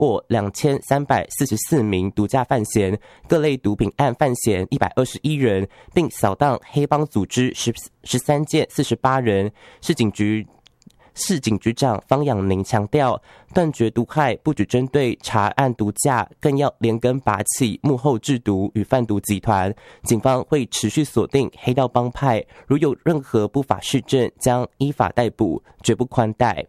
获2344名毒驾犯嫌，各类毒品案犯嫌121人，并扫荡黑帮组织13件48人。市警局长方养宁强调，断绝毒害不只针对查案毒驾，更要连根拔起幕后制毒与贩毒集团。警方会持续锁定黑道帮派，如有任何不法事证，将依法逮捕，绝不宽待。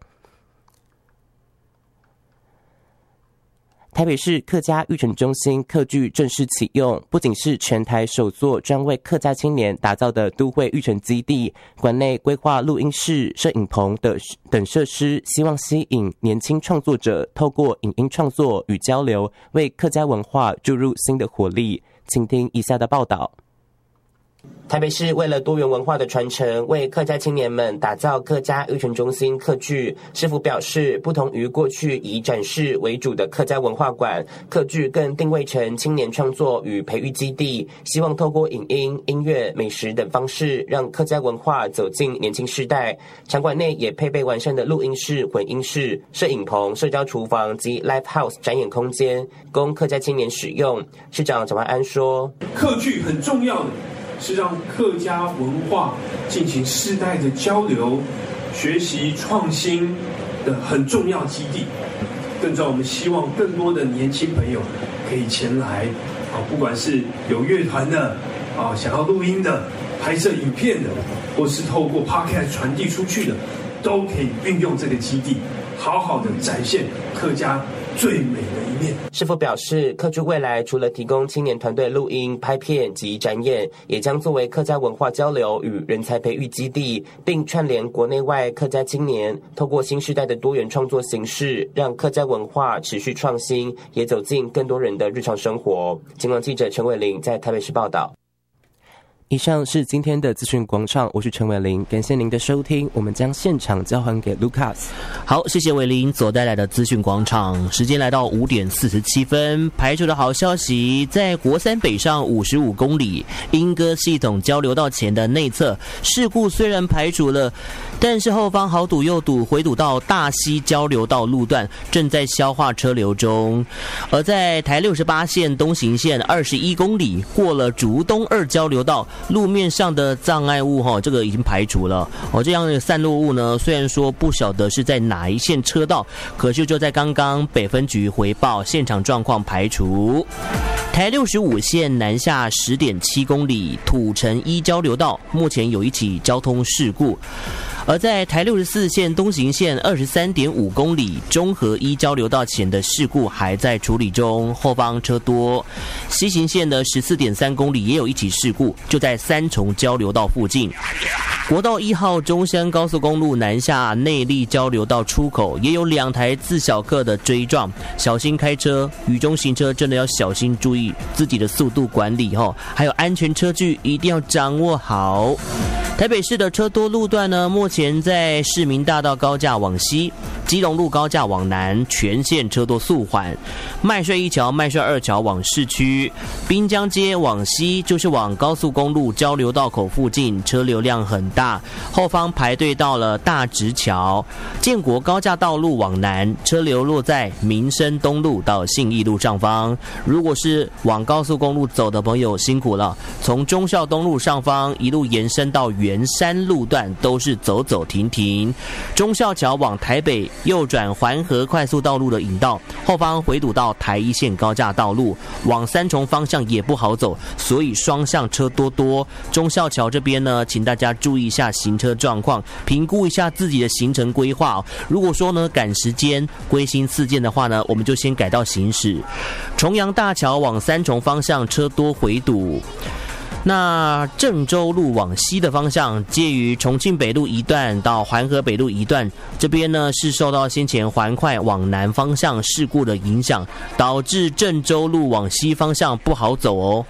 台北市客家育成中心客具正式启用，不仅是全台首座专为客家青年打造的都会育成基地，馆内规划录音室、摄影棚等设施，希望吸引年轻创作者透过影音创作与交流，为客家文化注入新的活力。请听以下的报道。台北市为了多元文化的传承，为客家青年们打造客家育成中心客具。市府表示，不同于过去以展示为主的客家文化馆，客具更定位成青年创作与培育基地，希望透过影音、音乐、美食等方式，让客家文化走进年轻世代。场馆内也配备完善的录音室、混音室、摄影棚、社交厨房及 Live House 展演空间，供客家青年使用。市长蒋万安说：“ 客具很重要的。”是让客家文化进行世代的交流、学习、创新的很重要基地。更重要，我们希望更多的年轻朋友可以前来不管是有乐团的想要录音的、拍摄影片的，或是透过 Podcast 传递出去的，都可以运用这个基地，好好的展现客家最美的一面。 市府表示，客具未来除了提供青年团队录音、拍片及展演，也将作为客家文化交流与人才培育基地，并串联国内外客家青年，透过新时代的多元创作形式，让客家文化持续创新，也走进更多人的日常生活。警广记者陈伟玲在台北市报道。以上是今天的资讯广场，我是陈伟玲，感谢您的收听，我们将现场交还给 Lucas。 好，谢谢伟玲所带来的资讯广场。时间来到5点47分，排除的好消息，在国三北上55公里莺歌系统交流道前的内侧事故虽然排除了，但是后方好堵又堵，回堵到大溪交流道路段正在消化车流中。而在台68线东行线21公里过了竹东2交流道，路面上的障碍物这个已经排除了这样的散落物呢，虽然说不晓得是在哪一线车道，可是就在刚刚北分局回报现场状况排除。台65线南下10.7公里土城1交流道目前有一起交通事故。而在台64线东行线23.5公里中和1交流道前的事故还在处理中，后方车多。西行线的14.3公里也有一起事故，就在三重交流道附近。国道1号中山高速公路南下内壢交流道出口也有2台自小客的追撞，小心开车，雨中行车真的要小心注意自己的速度管理还有安全车距一定要掌握好。台北市的车多路段呢，目前在市民大道高架往西、基隆路高架往南全线车多速缓，麦帅1桥、麦帅2桥往市区，滨江街往西就是往高速公路交流道口附近车流量很大，后方排队到了大直桥。建国高架道路往南车流落在民生东路到信义路上方。如果是往高速公路走的朋友辛苦了，从忠孝东路上方一路延伸到圆山路段都是走走停停。忠孝桥往台北右转环河快速道路的引道，后方回堵到台1线高架道路，往三重方向也不好走，所以双向车多。忠孝桥这边呢，请大家注意一下行车状况，评估一下自己的行程规划如果说呢赶时间归心似箭的话呢，我们就先改道行驶。重阳大桥往三重方向车多回堵。那郑州路往西的方向，介于重庆北路一段到环河北路一段，这边呢是受到先前环快往南方向事故的影响，导致郑州路往西方向不好走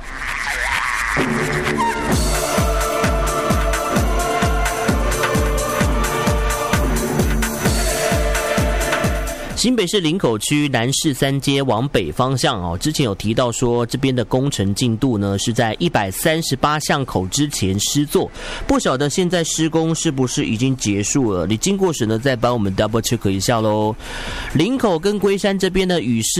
新北市林口区南市3街往北方向之前有提到说这边的工程进度呢是在138巷口之前施作，不晓得现在施工是不是已经结束了？你经过时呢再帮我们 double check 一下咯。林口跟龟山这边的雨势